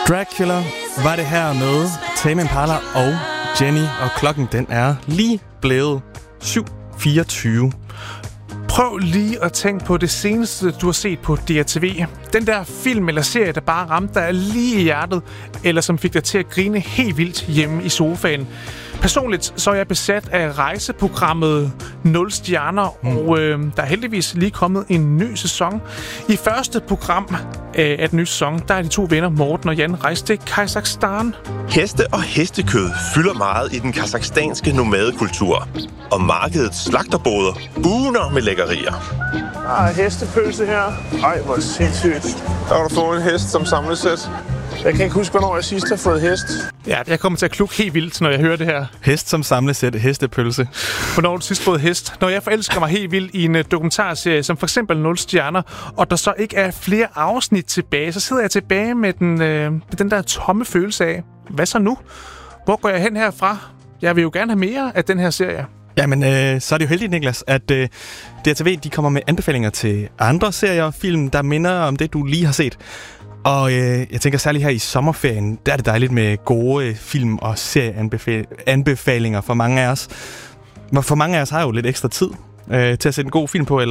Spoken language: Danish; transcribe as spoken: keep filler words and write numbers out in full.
Dracula var det her med Tame Impala og Jenny, og klokken den er lige blevet syv fireogtyve. Prøv lige at tænke på det seneste, du har set på D R T V. Den der film eller serie, der bare ramte dig lige i hjertet, eller som fik dig til at grine helt vildt hjemme i sofaen. Personligt så er jeg besat af rejseprogrammet nul stjerner, mm. og øh, der er heldigvis lige kommet en ny sæson. I første program øh, af den nye sæson, der er de to venner Morten og Jan rejst til Kazakhstan. Heste og hestekød fylder meget i den kazakhstanske nomadekultur, og markedets slagterboder buner med lækkerier. Der er hestepølse her. Ej, hvor sindssygt. Der har du fået en hest som samlesæt. Jeg kan ikke huske, hvornår jeg sidst har fået hest. Ja, jeg kommer til at klukke helt vildt, når jeg hører det her. Hest som samlesæt, hestepølse. Hvornår har du sidst fået hest? Når jeg forelsker mig helt vildt i en dokumentarserie, som for eksempel nul stjerner, og der så ikke er flere afsnit tilbage, så sidder jeg tilbage med den, øh, med den der tomme følelse af, hvad så nu? Hvor går jeg hen herfra? Jeg vil jo gerne have mere af den her serie. Jamen, øh, så er det jo heldigt, Niklas, at øh, D R T V de kommer med anbefalinger til andre serier og film, der minder om det, du lige har set. Og øh, jeg tænker særligt her i sommerferien, der er det dejligt med gode film- og serieanbefalinger for mange af os. For mange af os har jo lidt ekstra tid øh, til at sætte en god film på, eller